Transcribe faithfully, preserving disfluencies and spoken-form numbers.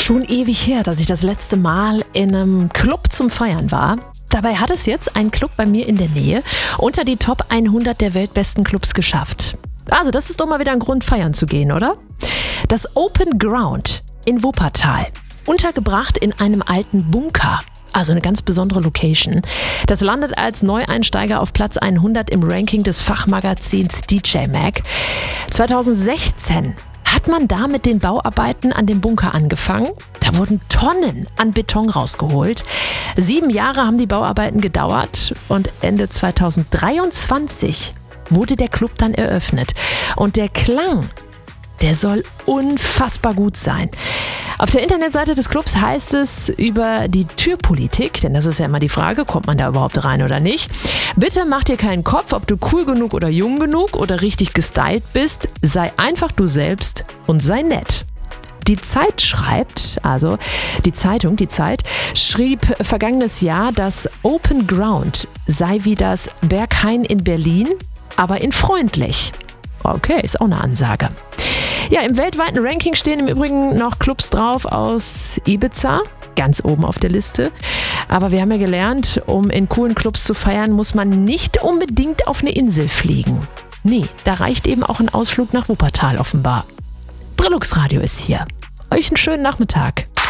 Schon ewig her, dass ich das letzte Mal in einem Club zum Feiern war. Dabei hat es jetzt ein Club bei mir in der Nähe unter die Top hundert der weltbesten Clubs geschafft. Also das ist doch mal wieder ein Grund, feiern zu gehen, oder? Das Open Ground in Wuppertal, untergebracht in einem alten Bunker. Also eine ganz besondere Location. Das landet als Neueinsteiger auf Platz hundert im Ranking des Fachmagazins D J Mag. zwanzig sechzehn hat man da mit den Bauarbeiten an dem Bunker angefangen. Da wurden Tonnen an Beton rausgeholt. Sieben Jahre haben die Bauarbeiten gedauert und Ende zwanzig dreiundzwanzig wurde der Club dann eröffnet. Und der Klang, der soll unfassbar gut sein. Auf der Internetseite des Clubs heißt es über die Türpolitik, denn das ist ja immer die Frage, kommt man da überhaupt rein oder nicht? Bitte mach dir keinen Kopf, ob du cool genug oder jung genug oder richtig gestylt bist. Sei einfach du selbst und sei nett. Die Zeit schreibt, also die Zeitung, die Zeit, schrieb vergangenes Jahr, dass Open Ground sei wie das Berghain in Berlin, aber in freundlich. Okay, ist auch eine Ansage. Ja, im weltweiten Ranking stehen im Übrigen noch Clubs drauf aus Ibiza, ganz oben auf der Liste. Aber wir haben ja gelernt, um in coolen Clubs zu feiern, muss man nicht unbedingt auf eine Insel fliegen. Nee, da reicht eben auch ein Ausflug nach Wuppertal offenbar. Brillux Radio ist hier. Euch einen schönen Nachmittag.